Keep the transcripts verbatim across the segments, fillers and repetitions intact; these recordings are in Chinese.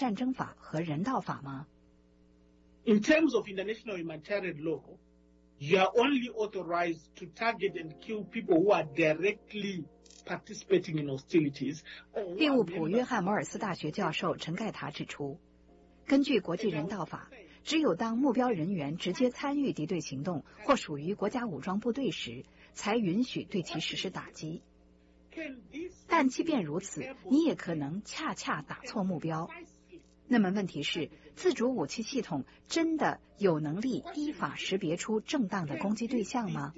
战争法和人道法吗？ In terms of international humanitarian law, you are only authorized to target and kill people who are directly participating in hostilities. 利物浦约翰摩尔斯大学教授陈盖塔指出，根据国际人道法，只有当目标人员直接参与敌对行动或属于国家武装部队时，才允许对其实施打击。但即便如此，你也可能恰恰打错目标。那么问题是，自主武器系统真的有能力依法识别出正当的攻击对象吗？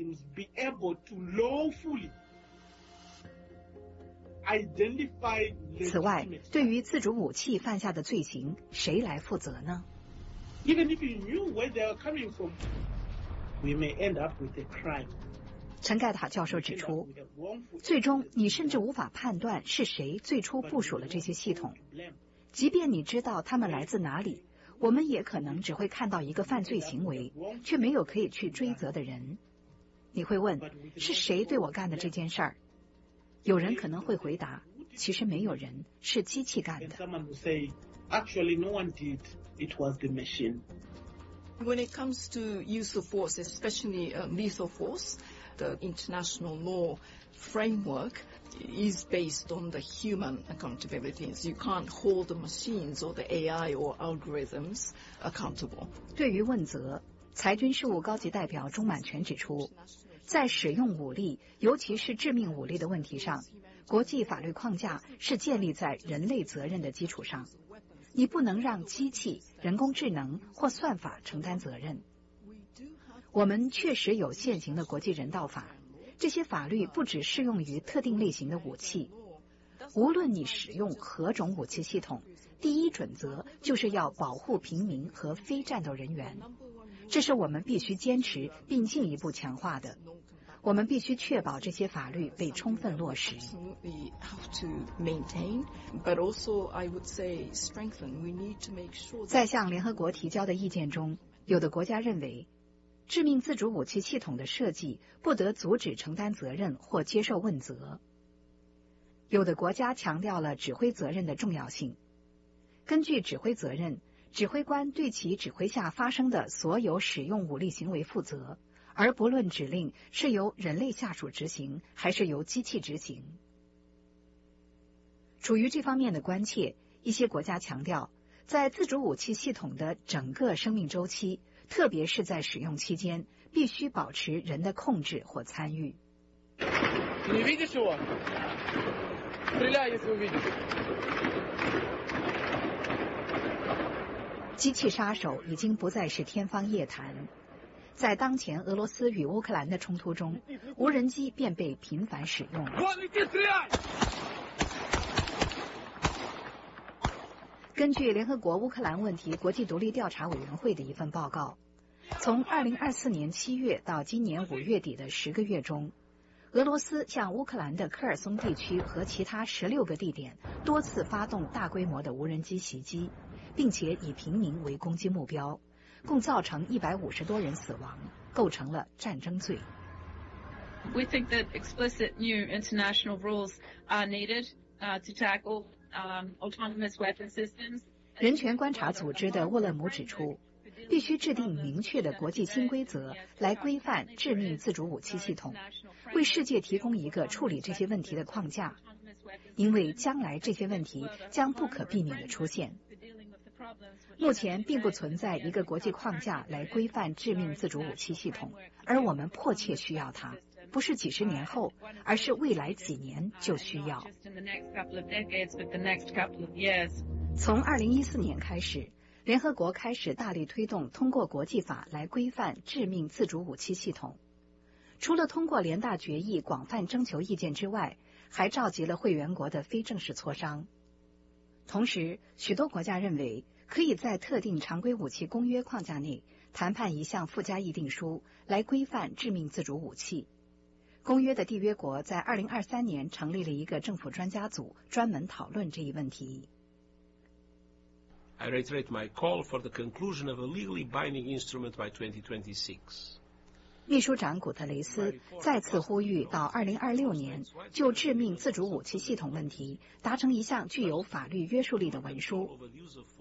此外，对于自主武器犯下的罪行，谁来负责呢？ Even if you knew where they are coming from, we may end up with a crime. 陈盖塔教授指出，最终你甚至无法判断是谁最初部署了这些系统。即便你知道他们来自哪里，我们也可能只会看到一个犯罪行为，却没有可以去追责的人。你会问，是谁对我干的这件事儿？有人可能会回答，其实没有人，是机器干的。 Actually, no one did. It was the machine. When it comes to use of force, especially uh, lethal force, the international law framework is based on the human accountabilities. You can't hold the machines or the A I or algorithms accountable. 对于问责，裁军事务高级代表钟满全指出，在使用武力，尤其是致命武力的问题上，国际法律框架是建立在人类责任的基础上。你不能让机器、人工智能或算法承担责任。我们确实有现行的国际人道法，这些法律不只适用于特定类型的武器。无论你使用何种武器系统，第一准则就是要保护平民和非战斗人员，这是我们必须坚持并进一步强化的。我们必须确保这些法律被充分落实。在向联合国提交的意见中，有的国家认为，致命自主武器系统的设计不得阻止承担责任或接受问责。有的国家强调了指挥责任的重要性。根据指挥责任，指挥官对其指挥下发生的所有使用武力行为负责。而不论指令是由人类下属执行还是由机器执行。处于这方面的关切，一些国家强调，在自主武器系统的整个生命周期，特别是在使用期间，必须保持人的控制或参与。机器杀手已经不再是天方夜谭。在当前俄罗斯与乌克兰的冲突中，无人机便被频繁使用。根据联合国乌克兰问题国际独立调查委员会的一份报告，从二零二四年七月到今年五月底的十个月中，俄罗斯向乌克兰的科尔松地区和其他十六个地点多次发动大规模的无人机袭击，并且以平民为攻击目标。共造成一百五十多人死亡，构成了战争罪。 We think that explicit new international rules are needed uh, to tackle um, autonomous weapon systems. 人权观察组织的沃勒姆指出，必须制定明确的国际新规则来规范致命自主武器系统，为世界提供一个处理这些问题的框架，因为将来这些问题将不可避免地出现。目前并不存在一个国际框架来规范致命自主武器系统，而我们迫切需要它，不是几十年后，而是未来几年就需要。从二零一四年开始，联合国开始大力推动通过国际法来规范致命自主武器系统。除了通过联大决议广泛征求意见之外，还召集了会员国的非正式磋商。同时，许多国家认为可以在特定常规武器公约框架内谈判一项附加议定书来规范致命自主武器。公约的缔约国在二零二三年成立了一个政府专家组，专门讨论这一问题。 I reiterate my call for the conclusion of a legally binding instrument by twenty twenty-six. 秘书长古特雷斯再次呼吁到二零二六年就致命自主武器系统问题达成一项具有法律约束力的文书。